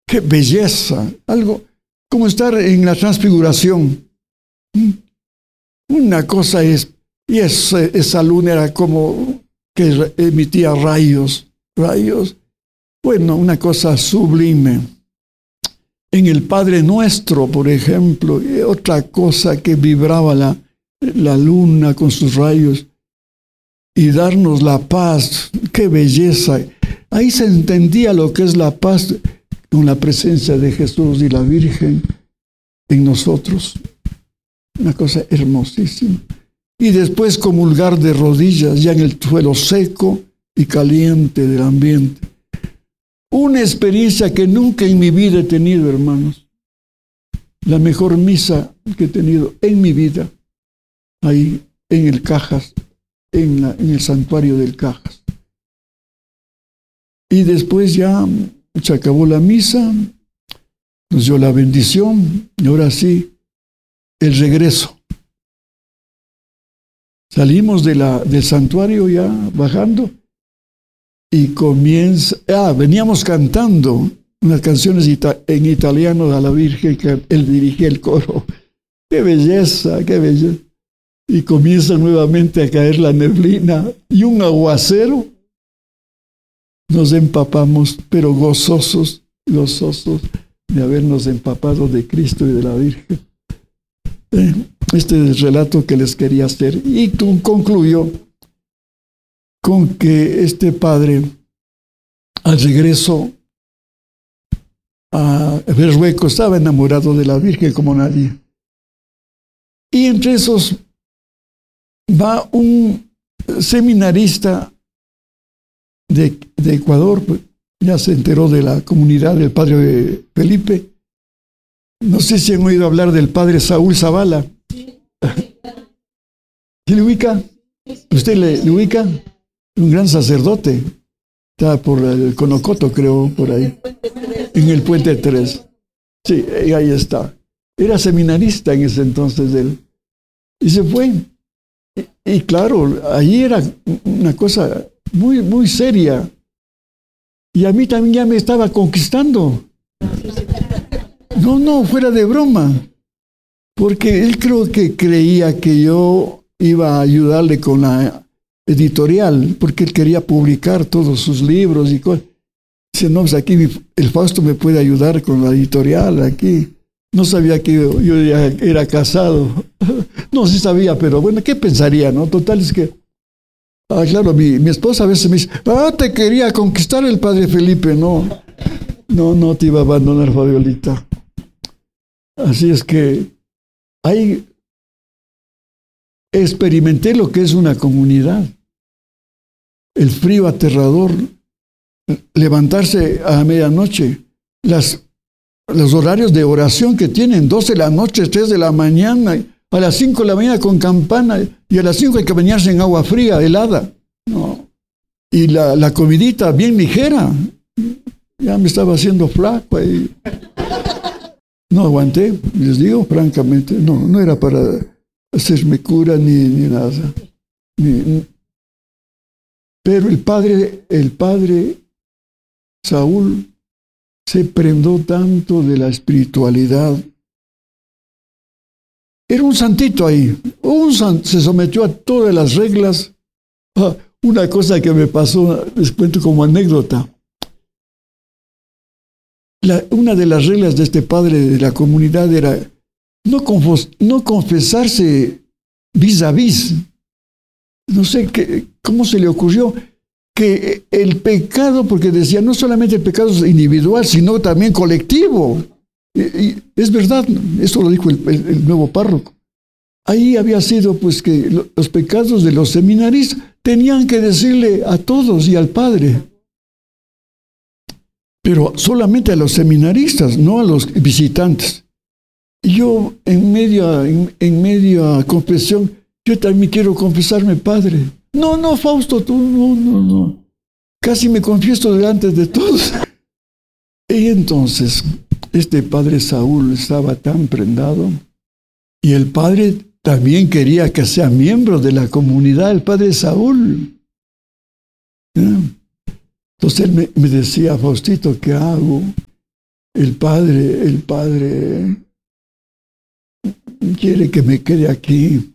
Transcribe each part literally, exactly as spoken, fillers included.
¡Qué belleza! Algo como estar en la transfiguración. Una cosa es, y esa, esa luna era como que emitía rayos, rayos. Bueno, una cosa sublime. En el Padre Nuestro, por ejemplo, otra cosa que vibraba la, la luna con sus rayos y darnos la paz. ¡Qué belleza! Ahí se entendía lo que es la paz con la presencia de Jesús y la Virgen en nosotros. Una cosa hermosísima. Y después comulgar de rodillas, ya en el suelo seco y caliente del ambiente. Una experiencia que nunca en mi vida he tenido, hermanos. La mejor misa que he tenido en mi vida, ahí en el Cajas, en, la, en el santuario del Cajas. Y después ya se acabó la misa, nos dio la bendición, y ahora sí, el regreso. Salimos de la, del santuario ya bajando, y comienza, ah, veníamos cantando unas canciones ita en italiano a la Virgen, que él dirigía el coro. ¡Qué belleza, qué belleza! Y comienza nuevamente a caer la neblina y un aguacero. Nos empapamos, pero gozosos, gozosos de habernos empapado de Cristo y de la Virgen. Este es el relato que les quería hacer. Y concluyó con que este padre, al regreso a Berrueco, estaba enamorado de la Virgen como nadie. Y entre esos va un seminarista de, de Ecuador, pues, ya se enteró de la comunidad del padre Felipe. No sé si han oído hablar del padre Saúl Zavala. ¿Sí le ubica? ¿Usted le, le ubica? Un gran sacerdote. Está por el Conocoto, creo, por ahí. En el Puente tres. Sí, ahí está. Era seminarista en ese entonces él. Y se fue. Y, y claro, allí era una cosa muy, muy seria. Y a mí también ya me estaba conquistando. No, no, fuera de broma. Porque él creo que creía que yo iba a ayudarle con la editorial, porque él quería publicar todos sus libros y cosas. Dice, no, pues aquí el Fausto me puede ayudar con la editorial aquí. No sabía que yo, yo ya era casado. No, sí sabía, pero bueno, ¿qué pensaría, no? Total, es que, ah, claro, mi, mi esposa a veces me dice, ah, te quería conquistar el padre Felipe. No, no, no te iba a abandonar, Fabiolita. Así es que ahí experimenté lo que es una comunidad. El frío aterrador, levantarse a medianoche, las, los horarios de oración que tienen, doce de la noche, tres de la mañana, a las cinco de la mañana con campana, y a las cinco hay que bañarse en agua fría, helada. No. Y la, la comidita bien ligera. Ya me estaba haciendo flaco ahí. No aguanté, les digo francamente, no, no era para hacerme cura ni, ni nada. Ni, pero el padre, el padre Saúl se prendó tanto de la espiritualidad. Era un santito ahí, un san, se sometió a todas las reglas. Ah, una cosa que me pasó, les cuento como anécdota. La, una de las reglas de este padre de la comunidad era no, confos, no confesarse vis a vis. No sé qué, cómo se le ocurrió que el pecado, porque decía no solamente el pecado es individual, sino también colectivo. Y, y es verdad, eso lo dijo el, el, el nuevo párroco. Ahí había sido pues que lo, los pecados de los seminaristas tenían que decirle a todos y al padre. Pero solamente a los seminaristas, no a los visitantes. Y yo en media, en, en media confesión, yo también quiero confesarme, padre. No, no, Fausto, tú, no, no, no. Casi me confieso delante de todos. Y entonces, este padre Saúl estaba tan prendado, y el padre también quería que sea miembro de la comunidad, el padre Saúl. ¿Eh? Entonces él me, me decía, Faustito, ¿qué hago? el Padre, el Padre quiere que me quede aquí.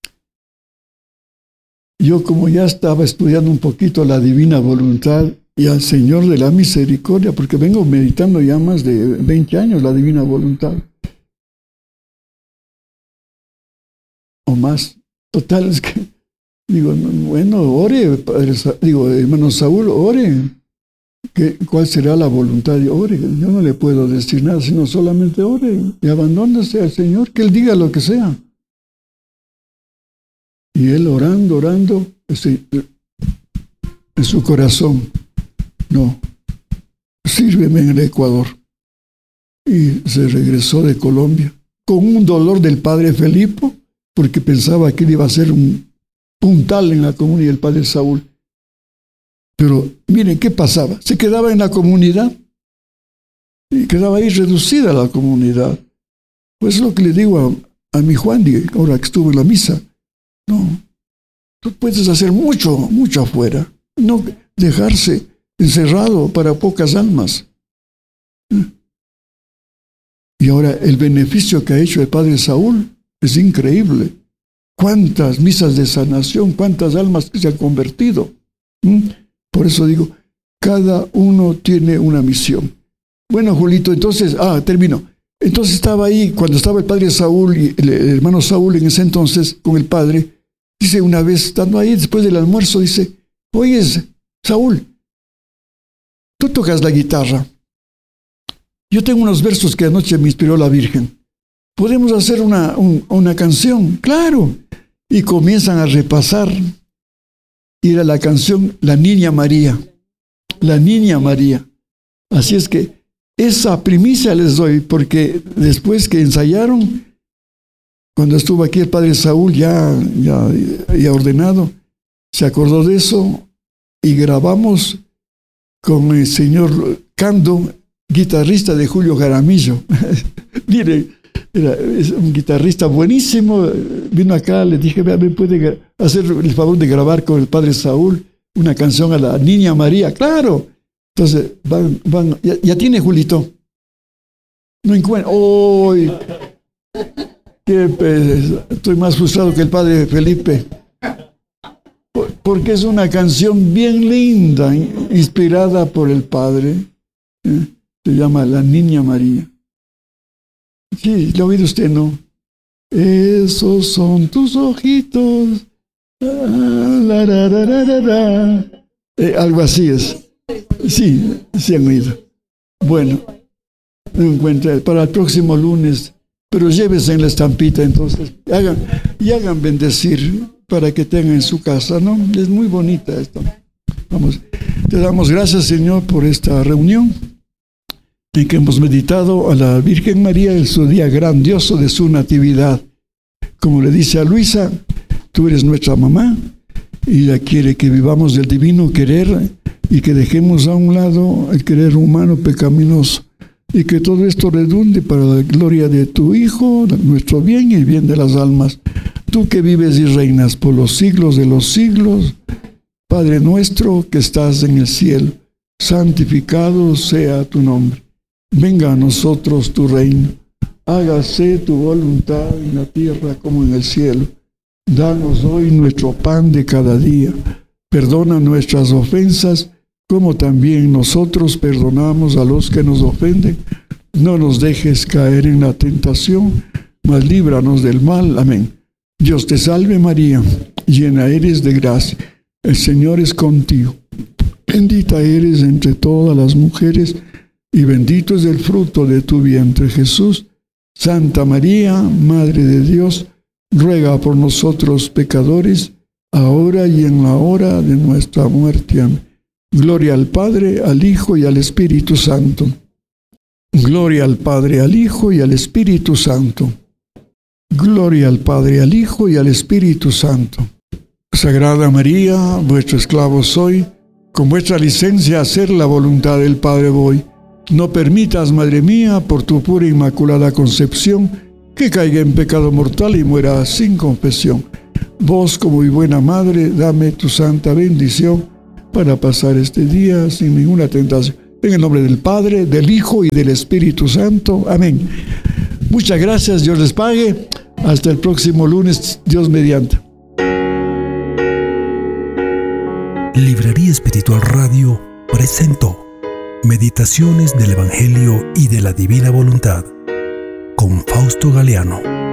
Yo, como ya estaba estudiando un poquito la divina voluntad y al Señor de la misericordia, porque vengo meditando ya más de veinte años la divina voluntad, o más. Total, es que digo, bueno, ore, padre, digo, hermano Saúl, ore. ¿Qué, ¿Cuál será la voluntad de ore? Yo no le puedo decir nada, sino solamente ore y abandónese al Señor, que Él diga lo que sea. Y él orando, orando, este, en su corazón, no, sírveme en el Ecuador. Y se regresó de Colombia con un dolor del padre Felipe, porque pensaba que él iba a ser un puntal en la comunidad del padre Saúl. Pero miren qué pasaba, se quedaba en la comunidad y quedaba ahí reducida la comunidad. Pues es lo que le digo a, a mi Juan, ahora que estuvo en la misa. No, tú puedes hacer mucho, mucho afuera, no dejarse encerrado para pocas almas. Y ahora el beneficio que ha hecho el padre Saúl es increíble. Cuántas misas de sanación, cuántas almas que se han convertido. Por eso digo, cada uno tiene una misión. Bueno, Julito, entonces, ah, termino. Entonces estaba ahí, cuando estaba el padre Saúl y el, el hermano Saúl en ese entonces con el padre, dice una vez, estando ahí después del almuerzo, dice, oye, Saúl, tú tocas la guitarra. Yo tengo unos versos que anoche me inspiró la Virgen. ¿Podemos hacer una, un, una canción? ¡Claro! Y comienzan a repasar. Y era la canción La Niña María. La Niña María. Así es que esa primicia les doy, porque después que ensayaron, cuando estuvo aquí el padre Saúl ya, ya, ya ordenado, se acordó de eso y grabamos con el señor Cando, guitarrista de Julio Jaramillo. Mire, era, es un guitarrista buenísimo. Vino acá, le dije, vea, ¿me puede hacer el favor de grabar con el padre Saúl una canción a la Niña María? ¡Claro! Entonces, van, van, ya, ya tiene Julito. No encuentro. ¡Oh! Qué pez, estoy más frustrado que el padre Felipe. Porque es una canción bien linda, inspirada por el padre. ¿Eh? Se llama La Niña María. Sí, ¿lo ha oído usted, no? Esos son tus ojitos. Ah, la, la, la, la, la, la. Eh, algo así es. Sí, sí han oído. Bueno, no encuentra para el próximo lunes, pero llévese en la estampita entonces. Hagan, y hagan bendecir para que tengan en su casa, ¿no? Es muy bonita esto. Vamos, te damos gracias, Señor, por esta reunión en que hemos meditado a la Virgen María en su día grandioso de su natividad. Como le dice a Luisa, tú eres nuestra mamá y ella quiere que vivamos del divino querer y que dejemos a un lado el querer humano pecaminoso y que todo esto redunde para la gloria de tu Hijo, nuestro bien y el bien de las almas. Tú que vives y reinas por los siglos de los siglos, Padre nuestro que estás en el cielo, santificado sea tu nombre. Venga a nosotros tu reino, hágase tu voluntad en la tierra como en el cielo. Danos hoy nuestro pan de cada día. Perdona nuestras ofensas, como también nosotros perdonamos a los que nos ofenden. No nos dejes caer en la tentación, mas líbranos del mal. Amén. Dios te salve María, llena eres de gracia. El Señor es contigo. Bendita eres entre todas las mujeres, y bendito es el fruto de tu vientre, Jesús. Santa María, Madre de Dios, ruega por nosotros pecadores, ahora y en la hora de nuestra muerte. Amén. Gloria al Padre, al Hijo y al Espíritu Santo. Gloria al Padre, al Hijo y al Espíritu Santo. Gloria al Padre, al Hijo y al Espíritu Santo. Sagrada María, vuestro esclavo soy, con vuestra licencia hacer la voluntad del Padre voy. No permitas, Madre mía, por tu pura e inmaculada concepción, que caiga en pecado mortal y muera sin confesión. Vos, como mi buena Madre, dame tu santa bendición para pasar este día sin ninguna tentación. En el nombre del Padre, del Hijo y del Espíritu Santo. Amén. Muchas gracias, Dios les pague. Hasta el próximo lunes, Dios mediante. Librería Espiritual Radio presentó Meditaciones del Evangelio y de la Divina Voluntad con Fausto Galeano.